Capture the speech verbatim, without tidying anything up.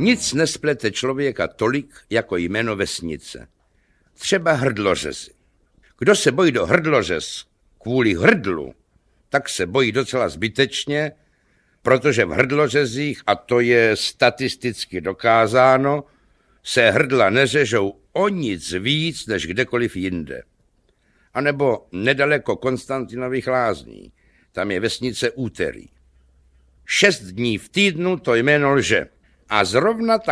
Nic nesplete člověka tolik jako jméno vesnice. Třeba hrdlořezy. Kdo se bojí do hrdlořez kvůli hrdlu, tak se bojí docela zbytečně, protože v hrdlořezích, a to je statisticky dokázáno, se hrdla neřežou o nic víc než kdekoliv jinde. A nebo nedaleko Konstantinových lázní, tam je vesnice Úterý. Šest dní v týdnu to jméno lže. A zrovna tak